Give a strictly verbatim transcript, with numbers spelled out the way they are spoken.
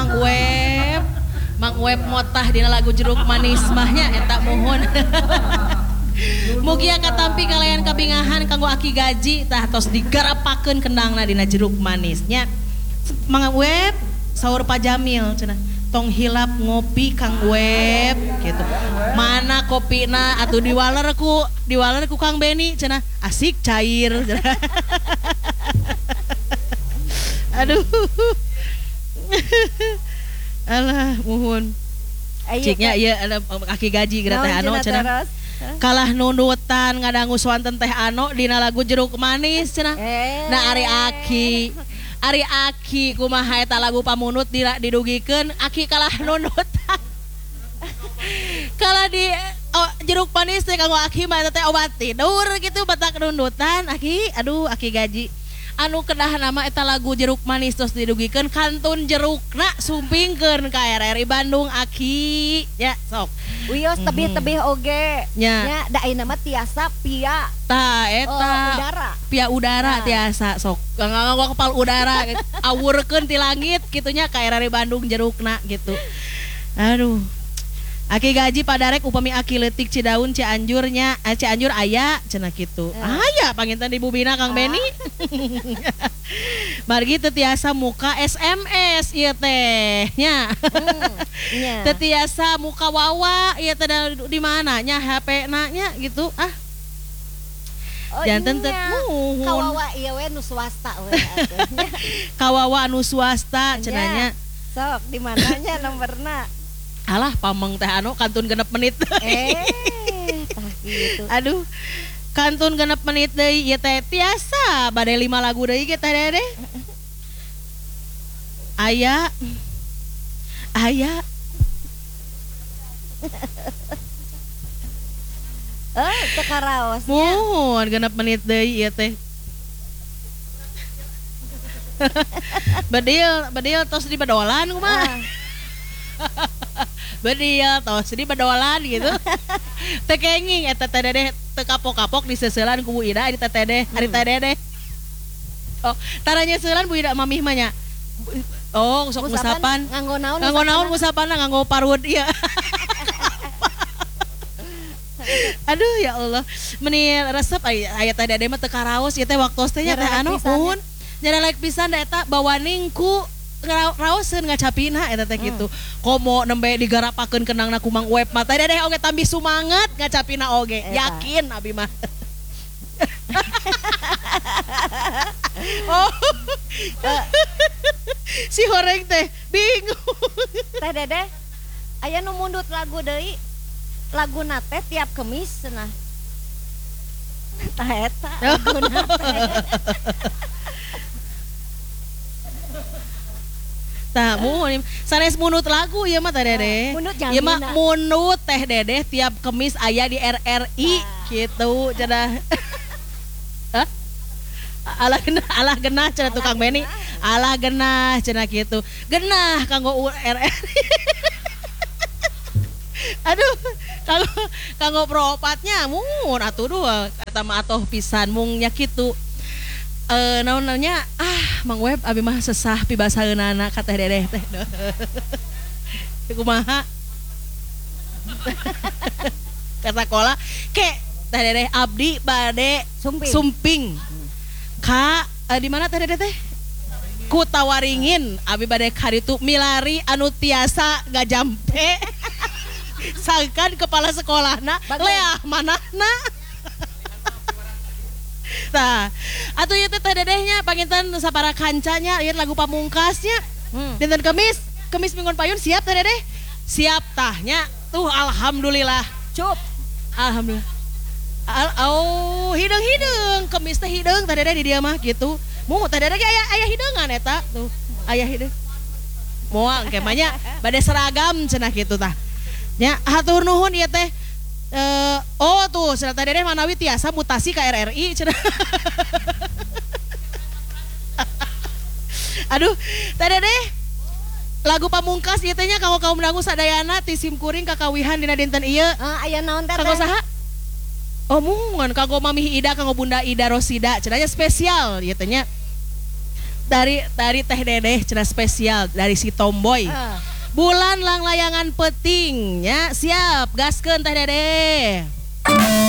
Mang Web. Mang Web motah dina lagu jeruk manis mahnya eta mohon. Mugia katampi kalian kabingahan kanggo aki gaji tah tos digarapakeun kendangna dina jeruk manisnya. Mang Web saur Pak Jamil cenah. Tong hilap ngopi Kang Web gitu. Mana kopina atuh diwaler ku diwaler ku Kang Beni cenah asik cair. Aduh. Alah muhun. Ciknya ieu ada kaki gaji geura teh anu cenah. Kalah nunutan ngadangu swanten teh anu dina lagu jeruk manis cenah. Nah ari aki Ari Aki kumaha eta lagu pamunut didugikeun Aki kalah nunutan. Kalah di oh, jeruk manis teh kanggo Aki mah teh obat tidur gitu batak nunutan Aki. Aduh Aki gaji. Anu kedah nama eta lagu jeruk manis terus didugikeun kantun jerukna sumpingkeun ka R R I Bandung Aki. Ya sok. Wios tebih-tebih oge. Nya nya da ayeuna mah tiasa pia. Tah eta uh, udara. Pia udara nah. Tiasa sok. Nganggo kepal udara awurkeun ti langit kitunya ka R R I Bandung jerukna gitu. Aduh. Aki gaji padarek upami Aki leutik Cidaun Cianjurnya, eh, Cianjur aya cenah kitu. Uh. Aya panginten di Bubina Kang uh. Beni. Margi teu tiasa muka S M S ieu teh nya. Hmm, yeah. Teu tiasa muka wawa ieu teh di mana nya H P-na nya gitu. Ah. Oh, janten teh muhun. Kawawa ieu we nu swasta we atuh. Kawawa anu swasta cenah nya. Sok di mananya nomorna? Alah pameng teh anu kantun genep menit. Eh, tah gitu. Aduh. Kantun genep menit deui ieu teh tiasa bade lima lagu deui ge teh Dede. Aya. Aya. Eh, teu karaosnya. Mohon genep menit deui ieu teh. Bedil, bedil tos di bedolan kumaha? Bedil tos di bedolan gitu. Teu kenging eta teh Dede teu kapok-kapok diseuselan ku Bu Ida di teh Dede, ari teh Dede. Oh, taranya seulan Bu Ida mamih mah nya. Oh, sok musapan. Nganggo naon? Nganggo naon musapanna nganggo parud ieu. Aduh ya Allah. Meni resep aya teh Dede mah teu karaos ieu teh waktos teh nya teh anu mun nyarelek pisan da eta bawaning ku raoseun ngacapina eta teh kitu. Komo nembe digarapakeun kenangna ku Mang Web mah teh Dede oge tambih sumanget ngacapina oge. Yakin abi mah. Oh. Si horeng teh bingung. Teh Dede aya nu mundut lagu deui. Laguna teh tiap Kemis cenah. Tah eta laguna teh. Tah mun sanes munut lagu ieu mah teh Dede. Ieu mah munut teh Dede tiap Kemis aya di R R I kitu cenah. Hah? Alah genah, alah genah cenah tukang Beni. Alah genah cenah kitu. Genah kanggo R R I. Aduh, kanggo kanggo propatnya mun atuh dua kata mah atoh pisan mung nya kitu. Eh naon namanya ah Mang Web abi mah sesah pibasaeunana ka teh Dedeh teh. Kumaha? Ka sakola ke teh Dedeh abdi bade sumping. Sumping. Ka eh, di mana teh Dedeh teh? Ku Tawaringin abi bade karitu milari anu tiasa gajampe. Sangkan kepala sekolahna leah manahna. Tah, atuh ieu teh Dedehnya panginten sapara kancanya ieu lagu pamungkasnya. Hmm. Dinten Kemis, Kemis Minggon Payun siap teh Dedeh? Siap tahnya. Tuh alhamdulillah. Cup. Alhamdulillah. Al oh, hideung-hideung, Kemis teh hideung teh Dedeh di dieu mah gitu. Mu teh Dedeh ge aya aya hideungan eta tuh. Aya hideung. Moal engke mah nya bade seragam cenah kitu tah. Nya hatur nuhun ieu teh. Uh, oh tuh cenah teh Dedeh manawi tiasa mutasi ka R R I cenah. Aduh, teh Dedeh lagu pamungkas ieu teh nya kanggo kaum dangu sadayana ti simkuring kakawihan dina dinten ieu. Uh, aya naon teh? Kanggo saha? Oh mungun kanggo Mamih Ida, kanggo Bunda Ida Rosida cenah nya spesial ieu teh nya. dari dari Teh Dedeh cenah spesial dari si Tomboy. Uh. Bulan lang layangan petingnya siap gaskeun Teh Dedeh.